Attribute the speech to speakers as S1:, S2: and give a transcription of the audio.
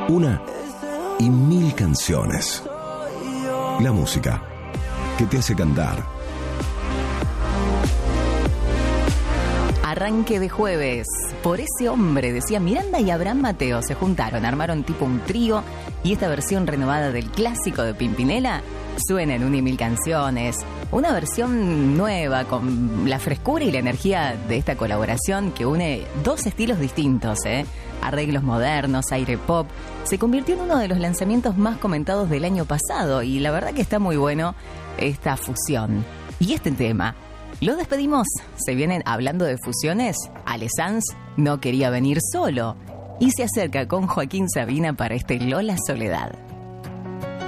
S1: Una y mil canciones. La música que te hace cantar.
S2: Arranque de jueves. Por ese hombre, decía Miranda y Abraham Mateo, se juntaron, armaron tipo un trío y esta versión renovada del clásico de Pimpinela suena en una y mil canciones. Una versión nueva con la frescura y la energía de esta colaboración que une dos estilos distintos, arreglos modernos, aire pop. Se convirtió en uno de los lanzamientos más comentados del año pasado y la verdad que está muy bueno esta fusión. Y este tema, lo despedimos. Se vienen hablando de fusiones. Ale Sanz no quería venir solo y se acerca con Joaquín Sabina para este Lola Soledad.